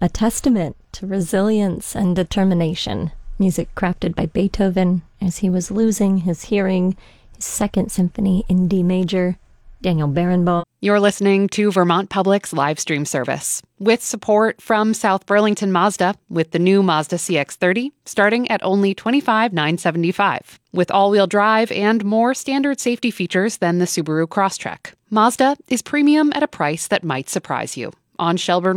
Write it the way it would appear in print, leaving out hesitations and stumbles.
a testament to resilience and determination. Music crafted by Beethoven as he was losing his hearing, his Second Symphony in D major. Daniel Barenboim. You're listening to Vermont Public's live stream service, with support from South Burlington Mazda, with the new Mazda CX-30 starting at only $25,975, with all-wheel drive and more standard safety features than the Subaru Crosstrek. Mazda is premium at a price that might surprise you. On Shelburne